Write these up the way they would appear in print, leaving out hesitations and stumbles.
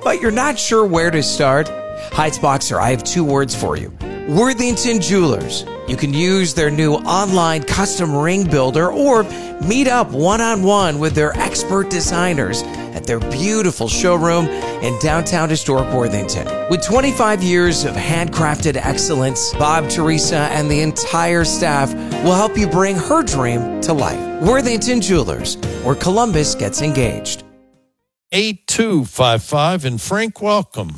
but you're not sure where to start? Heights Boxer, I have two words for you. Worthington Jewelers. You can use their new online custom ring builder or meet up one-on-one with their expert designers at their beautiful showroom in downtown historic Worthington. With 25 years of handcrafted excellence, Bob, Teresa, and the entire staff will help you bring her dream to life. Worthington Jewelers, where Columbus gets engaged. 8255, and Frank, welcome.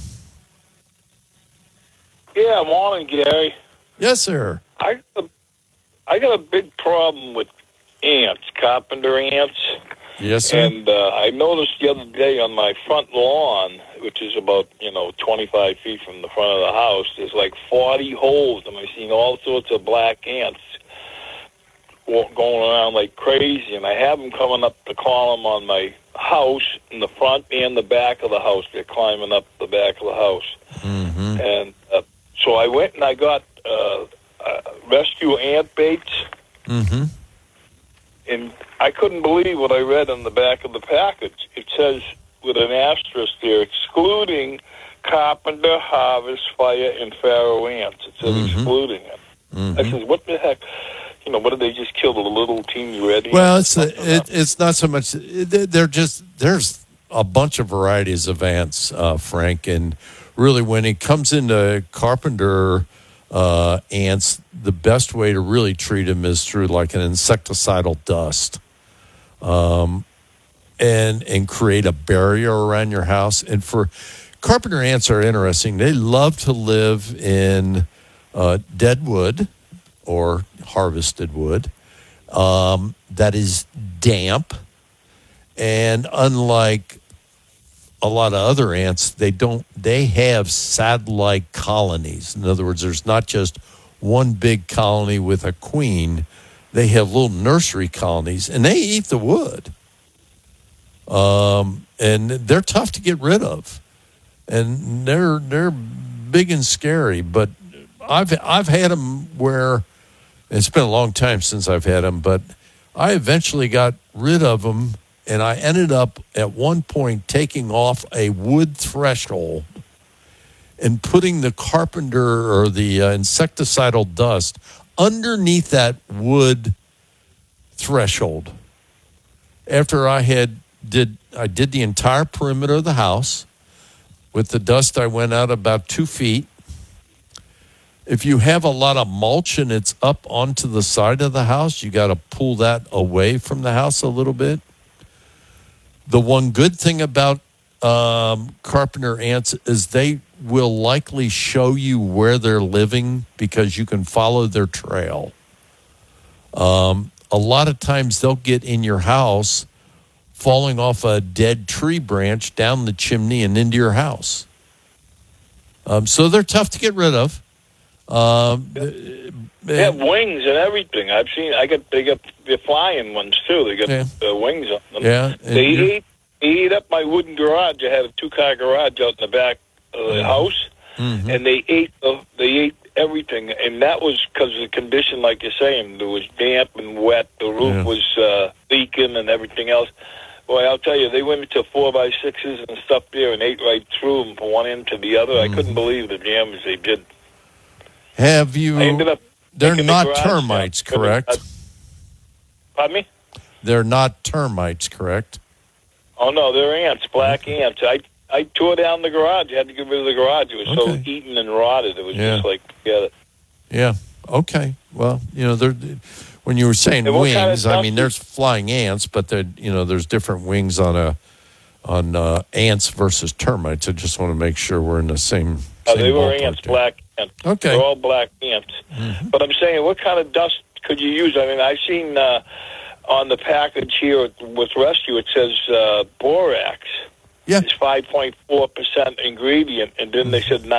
Yeah, morning, Gary. Yes, sir. I got a big problem with ants, carpenter ants. Yes, sir. And I noticed the other day on my front lawn, which is about, 25 feet from the front of the house, there's like 40 holes, and I've seen all sorts of black ants going around like crazy, and I have them coming up the column on my house in the front and the back of the house. They're climbing up the back of the house. Mm-hmm. And so I went and I got rescue ant baits. Mm-hmm. And I couldn't believe what I read on the back of the package. It says, with an asterisk there, excluding carpenter, harvest, fire, and pharaoh ants. It says excluding it. Mm-hmm. I said, what the heck? What did they just kill, the little teeny red ants? Well, it's not so much. There's a bunch of varieties of ants, Frank, and really when it comes into carpenter ants, the best way to really treat them is through like an insecticidal dust, and create a barrier around your house. And for carpenter ants are interesting. They love to live in dead wood or harvested wood that is damp, and unlike a lot of other ants, they have satellite colonies. In other words, there's not just one big colony with a queen. They have little nursery colonies, and they eat the wood. And they're tough to get rid of, and they're big and scary. But I've had them where it's been a long time since I've had them, but I eventually got rid of them. And I ended up at one point taking off a wood threshold and putting the carpenter or the insecticidal dust underneath that wood threshold. After I did the entire perimeter of the house. With the dust, I went out about 2 feet. If you have a lot of mulch and it's up onto the side of the house, you got to pull that away from the house a little bit. The one good thing about carpenter ants is they will likely show you where they're living because you can follow their trail. A lot of times they'll get in your house falling off a dead tree branch down the chimney and into your house. So they're tough to get rid of. They have wings and everything. I've seen. They got the flying ones too. They got wings on them. Yeah, They ate up my wooden garage. I had a 2-car garage out in the back of the house, and they ate everything. And that was because of the condition, like you're saying. It was damp and wet. The roof was leaking and everything else. Boy, I'll tell you, they went into 4x6s and stuff there and ate right through them from one end to the other. I couldn't believe the damage they did. Have you? I ended up. They're not termites, correct? Pardon me? They're not termites, correct? Oh, no, they're ants, black ants. I tore down the garage. I had to get rid of the garage. It was so eaten and rotted. It was just like, forget it. Yeah, okay. Well, when you were saying wings, I mean, there's flying ants, but there's different wings on ants versus termites. I just want to make sure we're in the same they were ants, there. black ants. Okay. They're all black ants. But I'm saying, what kind of dust could you use? I mean, I've seen on the package here with Rescue, it says borax. Yeah. It's 5.4% ingredient, and then they said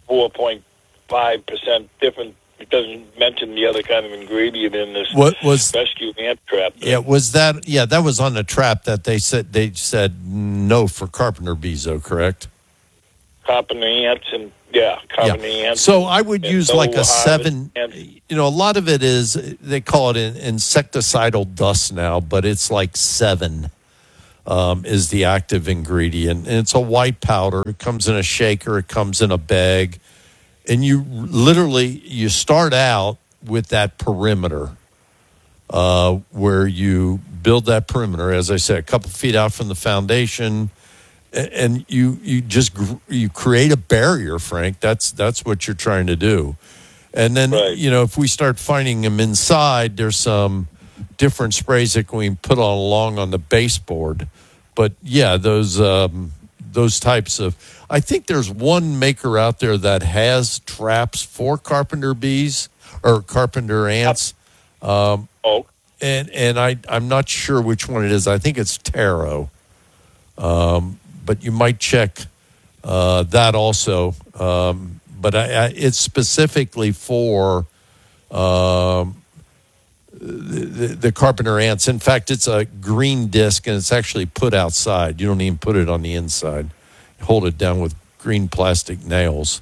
94.5% different. It doesn't mention the other kind of ingredient in this rescue ant trap. Yeah, that was on the trap that they said no for carpenter bees, though, correct? Carpenter ants and carpenter ants. So I would use like a 7. Ants. A lot of it is they call it insecticidal dust now, but it's like 7. is the active ingredient. And it's a white powder. It comes in a shaker. It comes in a bag. And you start out with that perimeter where you build that perimeter, as I said, a couple feet out from the foundation. And you create a barrier, Frank. That's what you're trying to do. And then, Right. if we start finding them inside, there's some different sprays that we can put along on the baseboard. But, yeah, those types of – I think there's one maker out there that has traps for carpenter bees or carpenter ants. Oh, And I'm not sure which one it is. I think it's Taro. But you might check that also. But it's specifically for the carpenter ants. In fact, it's a green disc, and it's actually put outside. You don't even put it on the inside. You hold it down with green plastic nails.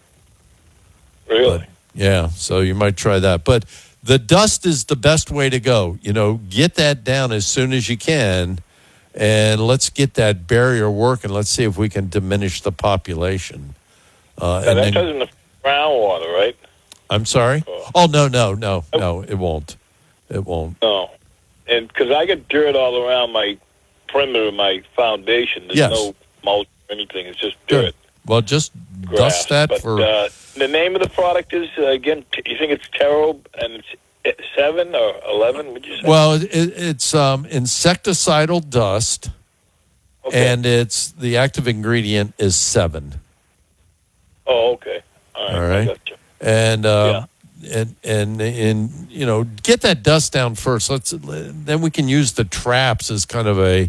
really? But, yeah, so you might try that. But the dust is the best way to go. Get that down as soon as you can. And let's get that barrier working. Let's see if we can diminish the population. And that doesn't affect groundwater, right? I'm sorry? Oh, no, it won't. It won't. No. And because I get dirt all around my perimeter of my foundation. There's no mulch or anything. It's just dirt. Good. Well, just Grass. dust that But, for... the name of the product is, again, you think it's Taro, and it's 7 or 11, would you say? Well, it's insecticidal dust, Okay. and the active ingredient is 7. Oh, okay. All right. I gotcha. And Yeah. and get that dust down first. Then we can use the traps as kind of a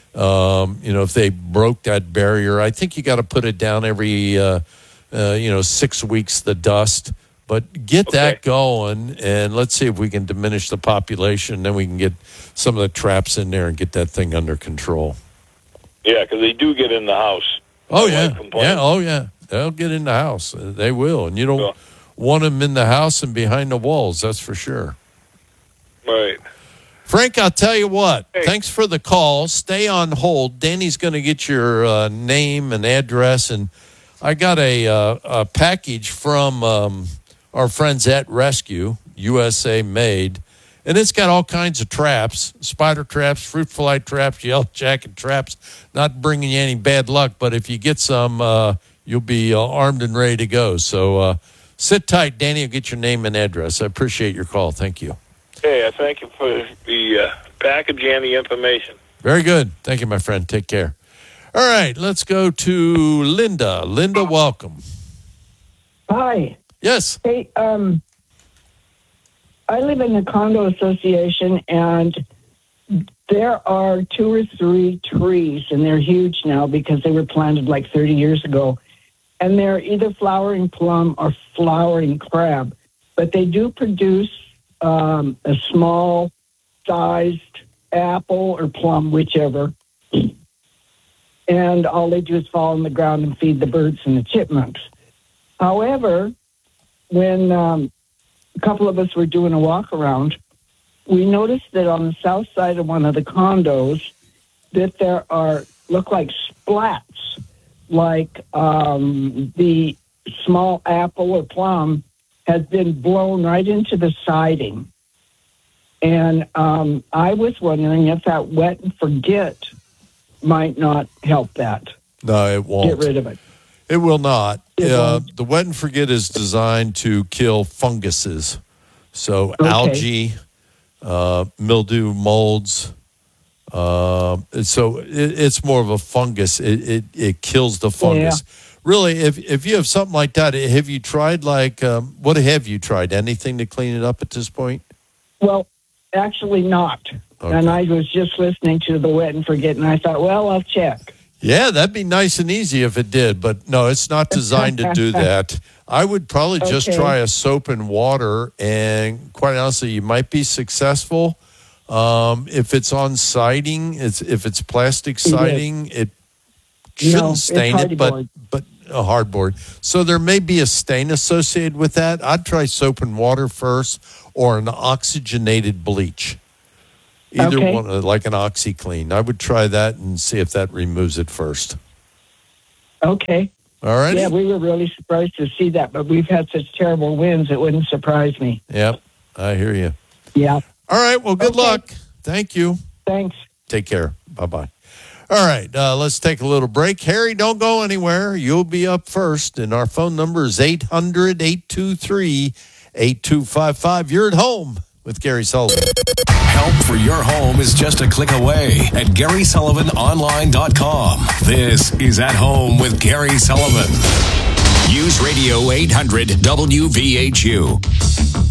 if they broke that barrier. I think you got to put it down every 6 weeks, the dust. But get that going, and let's see if we can diminish the population. Then we can get some of the traps in there and get that thing under control. Yeah, because they do get in the house. Oh I yeah, might complain. yeah, oh yeah. They'll get in the house. They will, and you don't Yeah. want them in the house and behind the walls. That's for sure. Right. Frank, I'll tell you what. Hey. Thanks for the call. Stay on hold. Danny's going to get your name and address, and I got a package from our friends at Rescue, USA made, and it's got all kinds of traps, spider traps, fruit fly traps, yellow jacket traps, not bringing you any bad luck, but if you get some, you'll be armed and ready to go. So sit tight. Danny will get your name and address. I appreciate your call. Thank you. Hey, I thank you for the package and the information. Very good. Thank you, my friend. Take care. All right, let's go to Linda. Linda, welcome. Hi. Yes. Hey, I live in a condo association, and there are 2 or 3 trees, and they're huge now because they were planted like 30 years ago. And they're either flowering plum or flowering crab. But they do produce a small-sized apple or plum, whichever. And all they do is fall on the ground and feed the birds and the chipmunks. However, when a couple of us were doing a walk around, we noticed that on the south side of one of the condos that there look like splats, like the small apple or plum has been blown right into the siding. And I was wondering if that wet and forget might not help that. No, it won't. Get rid of it. It will not. It won't. The wet and forget is designed to kill funguses. So Okay. algae, mildew, molds. So it's more of a fungus. It kills the fungus. Really, if you have something like that, have you tried what have you tried? Anything to clean it up at this point? Well, actually not. Okay. And I was just listening to the wet and forget, and I thought, well, I'll check. Yeah, that'd be nice and easy if it did, but no, it's not designed to do that. I would probably just Okay. try a soap and water, and quite honestly, you might be successful. If it's on siding, if it's plastic siding, it shouldn't No, it's stain it, hardboard. but a hardboard. So there may be a stain associated with that. I'd try soap and water first, or an oxygenated bleach. Either Okay. one, like an OxyClean. I would try that and see if that removes it first. Okay. All right? Yeah, we were really surprised to see that, but we've had such terrible winds, it wouldn't surprise me. Yep, I hear you. Yeah. All right, well, good Okay. luck. Thank you. Thanks. Take care. Bye-bye. All right, let's take a little break. Harry, don't go anywhere. You'll be up first, and our phone number is 800-823-8255. You're at home with Gary Sullivan. Help for your home is just a click away at GarySullivanOnline.com. This is At Home with Gary Sullivan. News Radio 800 WVHU.